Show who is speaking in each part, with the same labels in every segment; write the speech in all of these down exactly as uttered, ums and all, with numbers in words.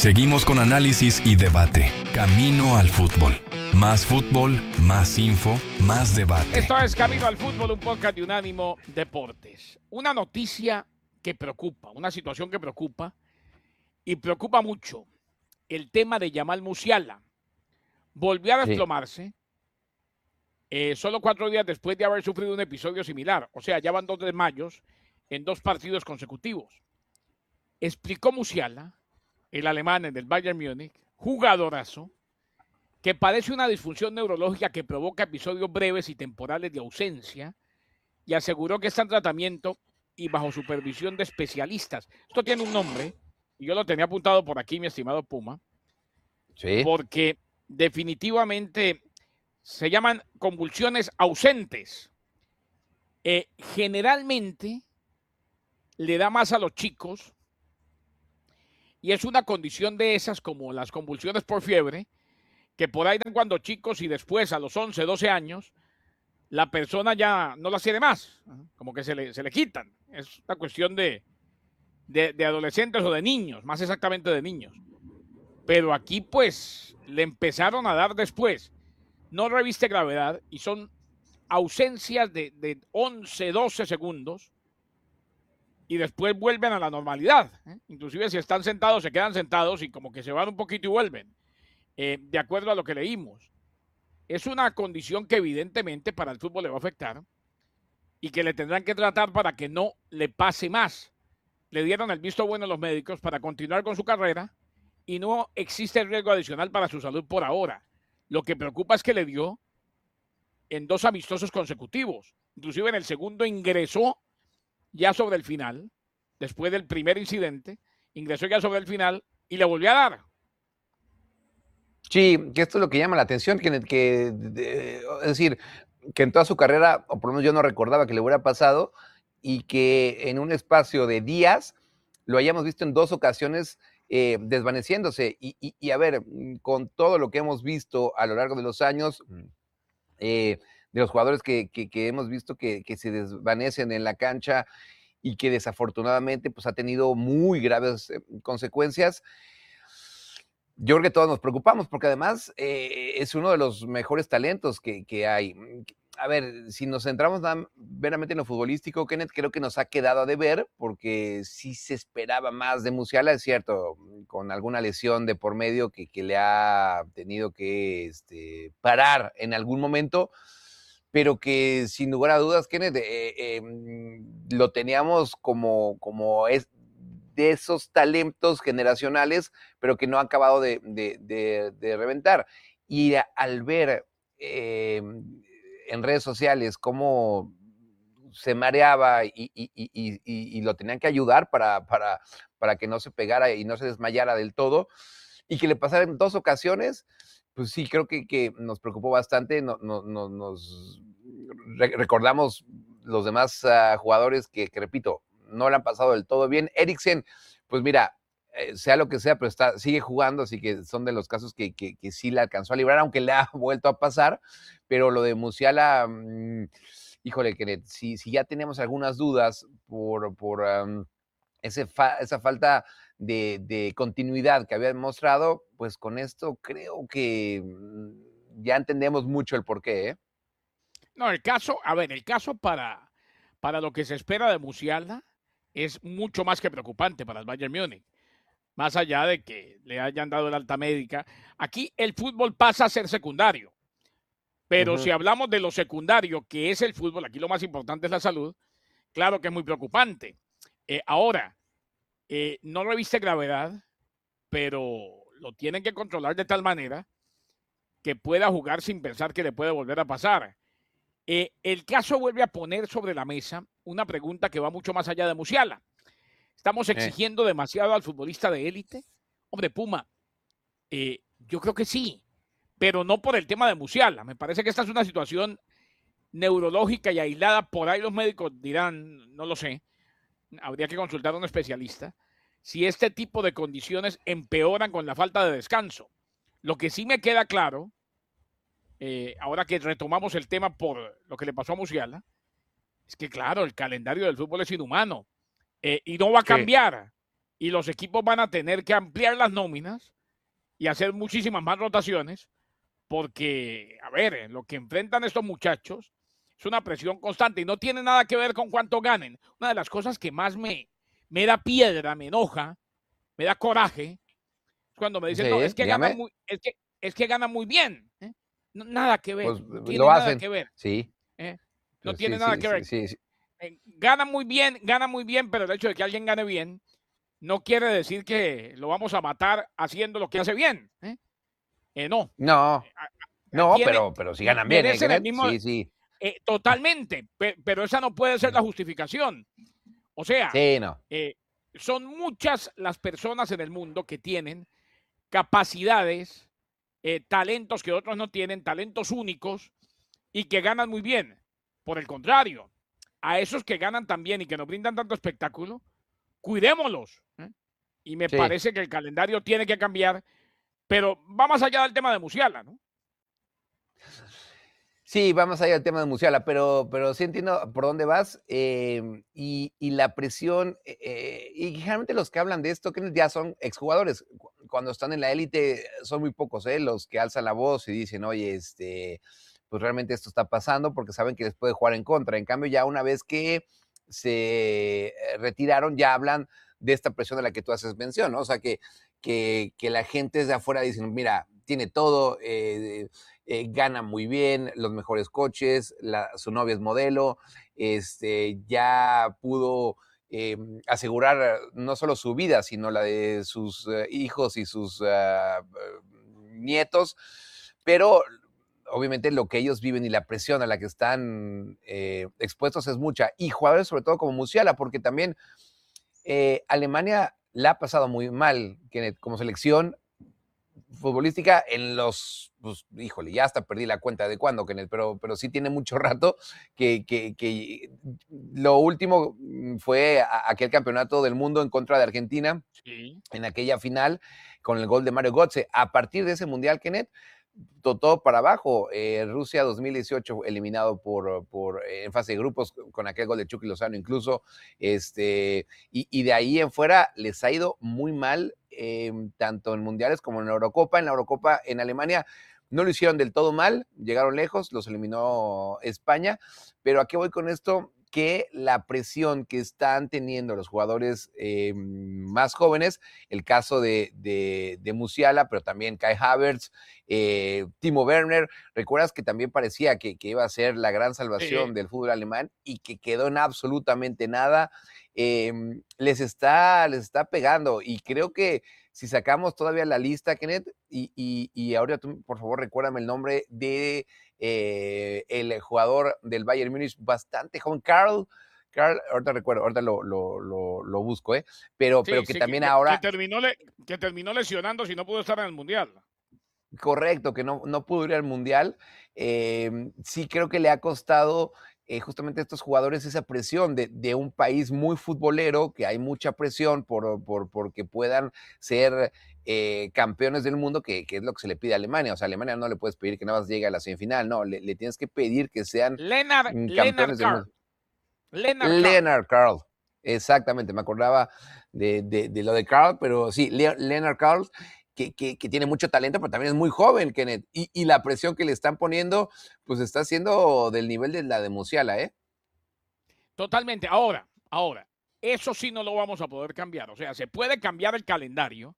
Speaker 1: Seguimos con análisis y debate. Camino al fútbol. Más fútbol, más info, más debate.
Speaker 2: Esto es Camino al Fútbol, un podcast de Unánimo Deportes. Una noticia que preocupa, una situación que preocupa y preocupa mucho. El tema de Yamal Musiala. Volvió a desplomarse sí. eh, solo cuatro días después de haber sufrido un episodio similar. O sea, ya van dos desmayos en dos partidos consecutivos. Explicó Musiala, el alemán del Bayern Múnich, jugadorazo, que padece una disfunción neurológica que provoca episodios breves y temporales de ausencia, y aseguró que está en tratamiento y bajo supervisión de especialistas. Esto tiene un nombre, y yo lo tenía apuntado por aquí, mi estimado Puma, sí. porque definitivamente se llaman convulsiones ausentes. Eh, generalmente le da más a los chicos, y es una condición de esas como las convulsiones por fiebre, que por ahí dan cuando chicos y después a los once, doce años, la persona ya no las tiene más, como que se le, se le quitan. Es una cuestión de, de, de adolescentes o de niños, más exactamente de niños. Pero aquí pues le empezaron a dar después. No reviste gravedad y son ausencias de, de once, doce segundos y después vuelven a la normalidad. ¿eh? Inclusive si están sentados, se quedan sentados y como que se van un poquito y vuelven. Eh, de acuerdo a lo que leímos. Es una condición que evidentemente para el fútbol le va a afectar y que le tendrán que tratar para que no le pase más. Le dieron el visto bueno a los médicos para continuar con su carrera y no existe riesgo adicional para su salud por ahora. Lo que preocupa es que le dio en dos amistosos consecutivos. Inclusive en el segundo ingresó ya sobre el final, después del primer incidente, ingresó ya sobre el final y le volvió a dar.
Speaker 3: Sí, que esto es lo que llama la atención, que, que de, es decir, que en toda su carrera, o por lo menos yo no recordaba que le hubiera pasado, y que en un espacio de días lo hayamos visto en dos ocasiones eh, desvaneciéndose. Y, y, y a ver, con todo lo que hemos visto a lo largo de los años, eh, de los jugadores que, que, que hemos visto que, que se desvanecen en la cancha y que desafortunadamente pues, ha tenido muy graves eh, consecuencias, yo creo que todos nos preocupamos porque además eh, es uno de los mejores talentos que, que hay. A ver, si nos centramos veramente en lo futbolístico, Kenneth, creo que nos ha quedado a deber porque sí se esperaba más de Musiala, es cierto, con alguna lesión de por medio que, que le ha tenido que este, parar en algún momento, pero que sin lugar a dudas, Kenneth, eh, eh, lo teníamos como, como es, de esos talentos generacionales, pero que no han acabado de, de, de, de reventar. Y a, al ver eh, en redes sociales cómo se mareaba y, y, y, y, y lo tenían que ayudar para, para, para que no se pegara y no se desmayara del todo, y que le pasara en dos ocasiones, pues sí, creo que, que nos preocupó bastante. No, no, no, nos recordamos los demás uh, jugadores que, que, repito, no le han pasado del todo bien. Eriksen, pues mira, eh, sea lo que sea, pero está, sigue jugando, así que son de los casos que, que, que sí le alcanzó a librar, aunque le ha vuelto a pasar. Pero lo de Musiala, mmm, híjole, Kenneth, si, si ya teníamos algunas dudas por, por um, ese fa, esa falta de, de continuidad que había demostrado, pues con esto creo que mm, ya entendemos mucho el porqué, ¿eh?
Speaker 2: No, el caso, a ver, el caso para, para lo que se espera de Musiala es mucho más que preocupante para el Bayern Múnich. Más allá de que le hayan dado el alta médica. Aquí el fútbol pasa a ser secundario. Pero uh-huh. si hablamos de lo secundario, que es el fútbol, aquí lo más importante es la salud, claro que es muy preocupante. Eh, ahora, eh, no reviste gravedad, pero lo tienen que controlar de tal manera que pueda jugar sin pensar que le puede volver a pasar. Eh, el caso vuelve a poner sobre la mesa una pregunta que va mucho más allá de Musiala. ¿Estamos exigiendo eh. demasiado al futbolista de élite? Hombre, Puma, eh, yo creo que sí, pero no por el tema de Musiala. Me parece que esta es una situación neurológica y aislada. Por ahí los médicos dirán, no lo sé, habría que consultar a un especialista, si este tipo de condiciones empeoran con la falta de descanso. Lo que sí me queda claro, eh, ahora que retomamos el tema por lo que le pasó a Musiala, es que claro, el calendario del fútbol es inhumano. Eh, y no va a cambiar. Sí. y los equipos van a tener que ampliar las nóminas y hacer muchísimas más rotaciones porque, a ver, lo que enfrentan estos muchachos es una presión constante y no tiene nada que ver con cuánto ganen. Una de las cosas que más me, me da piedra, me enoja, me da coraje, es cuando me dicen, no,
Speaker 3: Sí,
Speaker 2: es que ganan
Speaker 3: dígame.
Speaker 2: muy, es que, es que ganan muy bien. ¿eh? No, nada que ver,
Speaker 3: Pues
Speaker 2: no tiene
Speaker 3: lo
Speaker 2: nada
Speaker 3: hacen,
Speaker 2: que ver.
Speaker 3: sí.
Speaker 2: ¿eh? No
Speaker 3: Pues
Speaker 2: tiene
Speaker 3: sí,
Speaker 2: nada
Speaker 3: sí,
Speaker 2: que
Speaker 3: sí,
Speaker 2: ver.
Speaker 3: sí, sí.
Speaker 2: Eh, gana muy bien, gana muy bien, pero el hecho de que alguien gane bien no quiere decir que lo vamos a matar haciendo lo que hace bien. ¿eh? Eh, no.
Speaker 3: No,
Speaker 2: A- a-
Speaker 3: no,
Speaker 2: tiene,
Speaker 3: pero, pero sí ganan bien, ¿eh,
Speaker 2: merecen el
Speaker 3: Kenneth?
Speaker 2: mismo,
Speaker 3: Sí, sí.
Speaker 2: eh, totalmente, pe- pero esa no puede ser la justificación. O sea,
Speaker 3: Sí, no.
Speaker 2: eh, son muchas las personas en el mundo que tienen capacidades, eh, talentos que otros no tienen, talentos únicos y que ganan muy bien. Por el contrario, a esos que ganan tan bien y que nos brindan tanto espectáculo, cuidémoslos. ¿eh? Y me
Speaker 3: Sí.
Speaker 2: parece que el calendario tiene que cambiar, pero va más allá del tema de Musiala, ¿no?
Speaker 3: Sí, vamos allá al tema de Musiala, pero, pero sí entiendo por dónde vas. eh, y, y la presión, eh, eh, y generalmente los que hablan de esto, que ya son exjugadores. Cu- Cuando están en la élite, son muy pocos, ¿eh? Los que alzan la voz y dicen, oye, este, pues realmente esto está pasando porque saben que les puede jugar en contra. En cambio, ya una vez que se eh, retiraron, ya hablan de esta presión de la que tú haces mención, ¿no? O sea, que, que, que la gente desde afuera dicen, mira, tiene todo, eh, eh, gana muy bien, los mejores coches, la, su novia es modelo, este, ya pudo eh, asegurar no solo su vida, sino la de sus eh, hijos y sus uh, nietos, pero obviamente lo que ellos viven y la presión a la que están eh, expuestos es mucha. Y jugadores sobre todo como Musiala, porque también eh, Alemania la ha pasado muy mal que como selección futbolística en los, pues, híjole, ya hasta perdí la cuenta de cuándo, Kenneth, pero, pero sí tiene mucho rato que, que, que lo último fue a, aquel campeonato del mundo en contra de Argentina,
Speaker 2: Sí.
Speaker 3: en aquella final con el gol de Mario Götze. A partir de ese mundial, Kenneth, todo para abajo. Eh, Rusia dos mil dieciocho eliminado por, por en fase de grupos con aquel gol de Chucky Lozano incluso. Este, y, y de ahí en fuera les ha ido muy mal, eh, tanto en mundiales como en la Eurocopa. En la Eurocopa en Alemania no lo hicieron del todo mal, llegaron lejos, los eliminó España. Pero ¿a qué voy con esto? Que la presión que están teniendo los jugadores eh, más jóvenes, el caso de, de, de Musiala, pero también Kai Havertz, eh, Timo Werner, recuerdas que también parecía que, que iba a ser la gran salvación
Speaker 2: Sí.
Speaker 3: del fútbol alemán y que quedó en absolutamente nada, eh, les, está, les está pegando y creo que si sacamos todavía la lista, Kenneth, y, y, y ahora tú, por favor, recuérdame el nombre de eh, el jugador del Bayern Múnich, bastante joven, Karl, Karl, ahorita recuerdo, ahorita lo, lo, lo, lo busco, ¿eh? Pero, pero
Speaker 2: Sí,
Speaker 3: que
Speaker 2: sí, que,
Speaker 3: también
Speaker 2: que, que
Speaker 3: ahora,
Speaker 2: terminó le, que terminó lesionando si no pudo estar en el Mundial.
Speaker 3: correcto, que no, no pudo ir al Mundial, eh, sí creo que le ha costado eh, justamente a estos jugadores esa presión de, de, un país muy futbolero, que hay mucha presión por, por, por que puedan ser eh, campeones del mundo, que, que, es lo que se le pide a Alemania. O sea, a Alemania no le puedes pedir que nada más llegue a la semifinal, no, le, le tienes que pedir que sean
Speaker 2: Lennart,
Speaker 3: mm,
Speaker 2: Lennart
Speaker 3: campeones del
Speaker 2: Karl.
Speaker 3: mundo.
Speaker 2: Lennart Karl.
Speaker 3: Leonard Karl, exactamente, me acordaba de, de, de lo de Karl, pero sí, Le, Leonard Karl, que, que, que, tiene mucho talento, pero también es muy joven, Kenneth, y, y, la presión que le están poniendo, pues está siendo del nivel de la de Musiala, ¿eh?
Speaker 2: Totalmente. Ahora, ahora, eso sí no lo vamos a poder cambiar. O sea, se puede cambiar el calendario,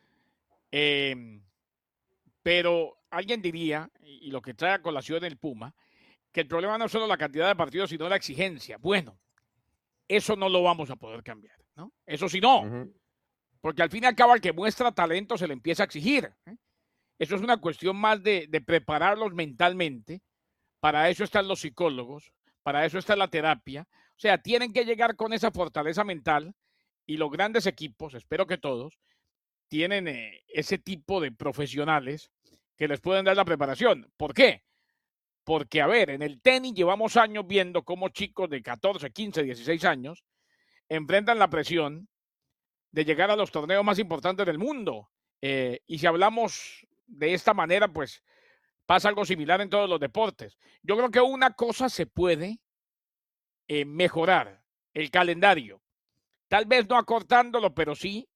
Speaker 2: eh, pero alguien diría, y, y lo que trae a colación el Puma, que el problema no es solo la cantidad de partidos, sino la exigencia. Bueno, eso no lo vamos a poder cambiar, ¿no? Eso sí no,
Speaker 3: Uh -huh.
Speaker 2: porque al fin y al cabo al que muestra talento se le empieza a exigir. ¿eh? Eso es una cuestión más de, de prepararlos mentalmente. Para eso están los psicólogos, para eso está la terapia. O sea, tienen que llegar con esa fortaleza mental y los grandes equipos, espero que todos, tienen eh, ese tipo de profesionales que les pueden dar la preparación. ¿Por qué? Porque, a ver, en el tenis llevamos años viendo cómo chicos de catorce, quince, dieciséis años enfrentan la presión de llegar a los torneos más importantes del mundo. Eh, y si hablamos de esta manera, pues pasa algo similar en todos los deportes. Yo creo que una cosa se puede eh, mejorar, el calendario. Tal vez no acortándolo, pero sí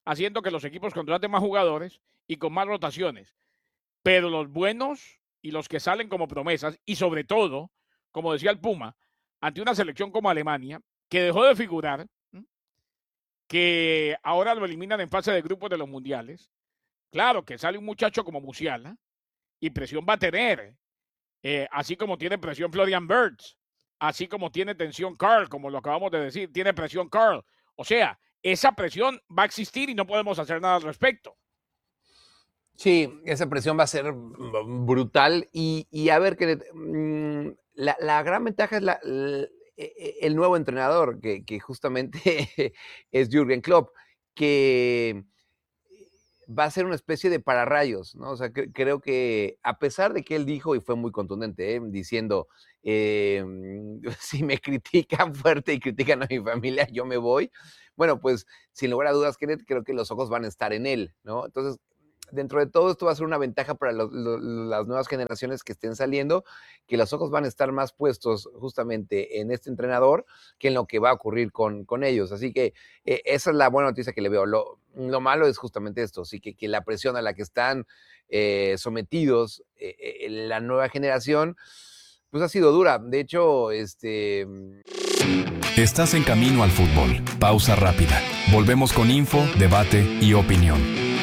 Speaker 2: haciendo que los equipos contraten más jugadores y con más rotaciones. Pero los buenos y los que salen como promesas, y sobre todo, como decía el Puma, ante una selección como Alemania, que dejó de figurar, que ahora lo eliminan en fase de grupos de los mundiales. Claro que sale un muchacho como Musiala y presión va a tener, eh, así como tiene presión Florian Wirtz, así como tiene tensión Carl, como lo acabamos de decir, tiene presión Carl. O sea, esa presión va a existir y no podemos hacer nada al respecto.
Speaker 3: Sí, esa presión va a ser brutal y, y a ver, que mmm, la, la gran ventaja es la, la, el nuevo entrenador, que, que justamente es Jürgen Klopp, que va a ser una especie de pararrayos, ¿no? O sea, que, creo que a pesar de que él dijo, y fue muy contundente, ¿eh? diciendo, eh, si me critican fuerte y critican a mi familia, yo me voy. Bueno, pues sin lugar a dudas, Kenneth, creo que los ojos van a estar en él, ¿no? Entonces, dentro de todo esto va a ser una ventaja para lo, lo, las nuevas generaciones que estén saliendo, que los ojos van a estar más puestos justamente en este entrenador que en lo que va a ocurrir con, con ellos. Así que eh, esa es la buena noticia que le veo. Lo, lo malo es justamente esto, sí, que, que la presión a la que están eh, sometidos eh, eh, la nueva generación, pues ha sido dura. De hecho, este...
Speaker 1: Estás en Camino al Fútbol. Pausa rápida. Volvemos con info, debate y opinión.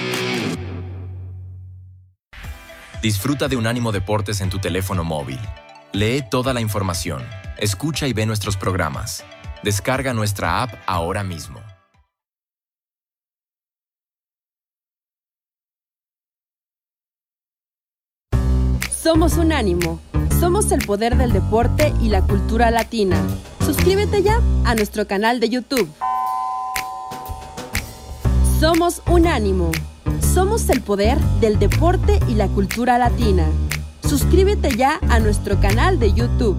Speaker 4: Disfruta de Unánimo Deportes en tu teléfono móvil. Lee toda la información, escucha y ve nuestros programas. Descarga nuestra app ahora mismo.
Speaker 5: Somos Unánimo. Somos el poder del deporte y la cultura latina. Suscríbete ya a nuestro canal de YouTube. Somos Unánimo. Somos el poder del deporte y la cultura latina. Suscríbete ya a nuestro canal de YouTube.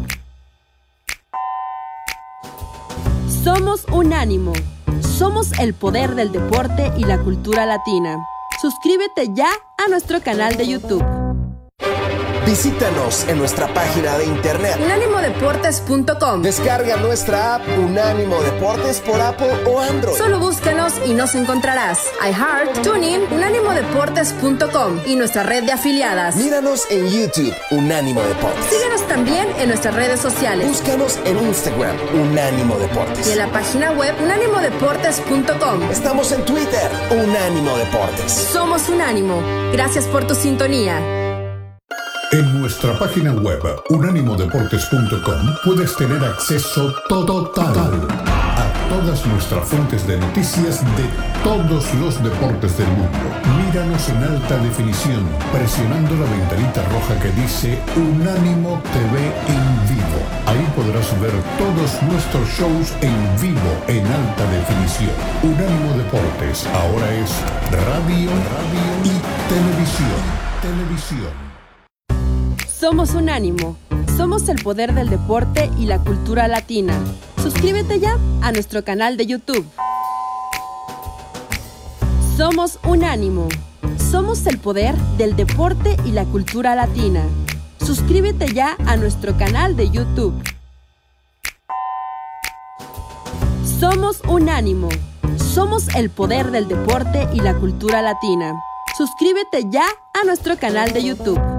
Speaker 5: Somos Unánimo. Somos el poder del deporte y la cultura latina. Suscríbete ya a nuestro canal de YouTube.
Speaker 6: Visítanos en nuestra página de internet
Speaker 5: unánimo deportes punto com.
Speaker 6: Descarga nuestra app Unánimo Deportes por Apple o Android.
Speaker 5: Solo búscanos y nos encontrarás. iHeart, TuneIn, unánimo deportes punto com y nuestra red de afiliadas.
Speaker 6: Míranos en YouTube, Unánimo Deportes.
Speaker 5: Síguenos también en nuestras redes sociales.
Speaker 6: Búscanos en Instagram, Unánimo Deportes.
Speaker 5: Y en la página web unánimo deportes punto com.
Speaker 6: Estamos en Twitter, Unánimo Deportes.
Speaker 5: Somos Unánimo. Gracias por tu sintonía.
Speaker 7: En nuestra página web unánimo deportes punto com puedes tener acceso total a todas nuestras fuentes de noticias de todos los deportes del mundo. Míranos en alta definición presionando la ventanita roja que dice Unánimo T V en vivo. Ahí podrás ver todos nuestros shows en vivo en alta definición. Unánimo Deportes ahora es radio, radio y televisión. Televisión.
Speaker 5: Somos Unánimo. Somos el poder del deporte y la cultura latina. Suscríbete ya a nuestro canal de YouTube. Somos Unánimo. Somos el poder del deporte y la cultura latina. Suscríbete ya a nuestro canal de YouTube. Somos Unánimo. Somos el poder del deporte y la cultura latina. Suscríbete ya a nuestro canal de YouTube.